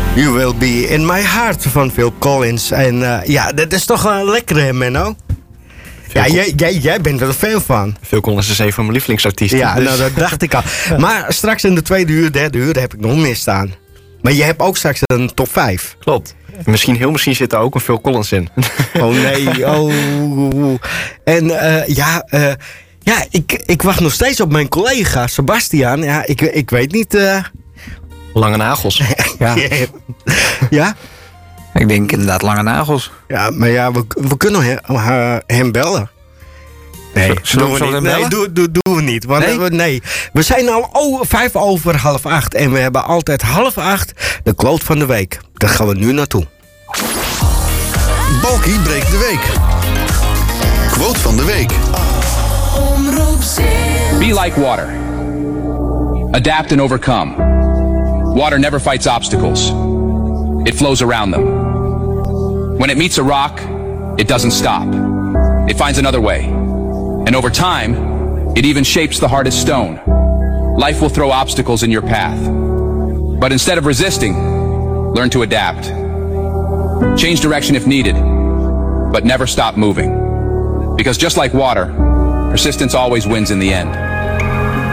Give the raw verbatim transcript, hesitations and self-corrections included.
You Will Be In My Heart van Phil Collins. En uh, ja, dat is toch wel lekker, Menno? Ja, jij, jij, jij bent er een fan van. Phil Collins is een van mijn lievelingsartiesten. Ja, dus. nou dat dacht ik al. Maar straks in de tweede uur, derde uur, heb ik nog meer staan. Maar je hebt ook straks een top vijf. Klopt. Misschien, heel misschien zit daar ook een Phil Collins in. Oh nee, oh. En uh, ja, uh, ja ik, ik wacht nog steeds op mijn collega Sebastian. Ja, ik, ik weet niet... Uh... Lange nagels. Ja. Ja? Ik denk inderdaad lange nagels. Ja, maar ja, we, we kunnen hem, hem bellen. Nee, Zullen we doen we niet. Nee, doen doe, doe we niet. Want Nee? we, nee, we zijn al oh, vijf over half acht. En we hebben altijd half acht de quote van de week. Daar gaan we nu naartoe. Balkie breekt de week. Quote van de week. Be like water. Adapt and overcome. Water never fights obstacles. It flows around them. When it meets a rock, it doesn't stop. It finds another way. And over time, it even shapes the hardest stone. Life will throw obstacles in your path. But instead of resisting, learn to adapt. Change direction if needed, but never stop moving. Because just like water, persistence always wins in the end.